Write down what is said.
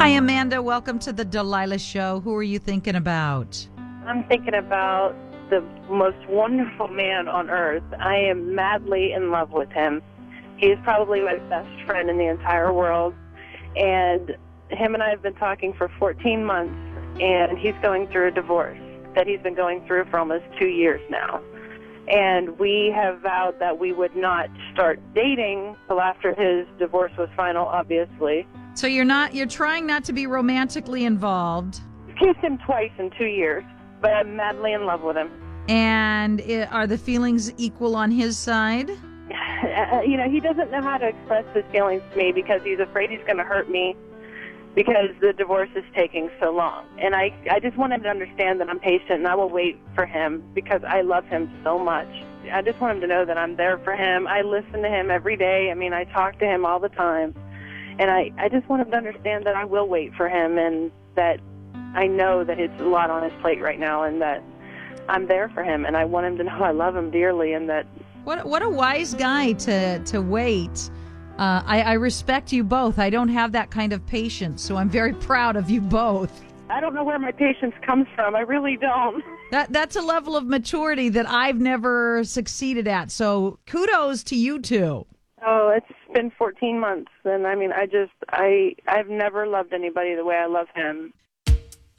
Hi, Amanda. Welcome to the Delilah Show. Who are you thinking about? I'm thinking about the most wonderful man on earth. I am madly in love with him. He is probably my best friend in the entire world. And him and I have been talking for 14 months, and he's going through a divorce that he's been going through for almost 2 years now. And we have vowed that we would not start dating till after his divorce was final, obviously. So you're trying not to be romantically involved. Kissed him twice in 2 years, but I'm madly in love with him. And are the feelings equal on his side? He doesn't know how to express his feelings to me because he's afraid he's going to hurt me because the divorce is taking so long. And I just want him to understand that I'm patient and I will wait for him because I love him so much. I just want him to know that I'm there for him. I listen to him every day. I mean, I talk to him all the time. And I just want him to understand that I will wait for him and that I know that it's a lot on his plate right now and that I'm there for him. And I want him to know I love him dearly and that... What a wise guy to wait. I respect you both. I don't have that kind of patience, so I'm very proud of you both. I don't know where my patience comes from. I really don't. That's a level of maturity that I've never succeeded at, so kudos to you two. Oh, it's been 14 months, and I mean, I've never loved anybody the way I love him.